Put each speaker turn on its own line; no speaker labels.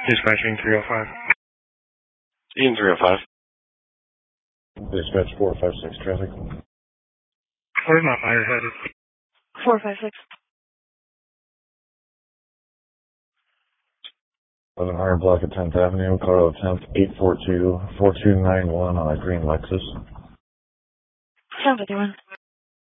Dispatching 305.
Ian 305.
Dispatch 456 traffic.
Where's my fire headed?
456.
11 Iron Block at 10th Avenue, Colorado 10th, 842-4291 on a green Lexus.
751.